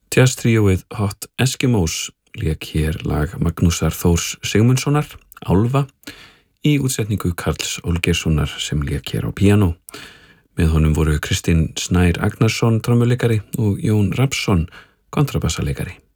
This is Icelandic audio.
Jazztríóið Hot Eskimos lék hér lag Magnúsar Þórs Sigmundssonar, Álfa, í útsetningu Karls Olgeirssonar sem lék hér á píanó. Með honum voru Kristinn Snær Agnarsson trommuleikari og Jón Rapsson kontrabassaleikari.